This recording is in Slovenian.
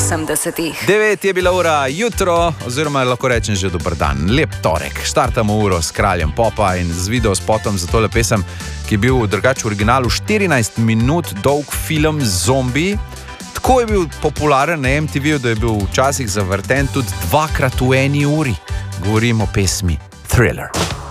80. 9 je bila ura jutro, oziroma lahko rečem že dober dan. Lep torek. Štartamo uro s kraljem popa in z videospotom za tole pesem, ki je bil drugače v originalu 14 minut dolg film Zombie. Tako je bil popularen na MTV-ju, da je bil včasih zavrten tudi 2x v eni uri. Govorim o pesmi Thriller.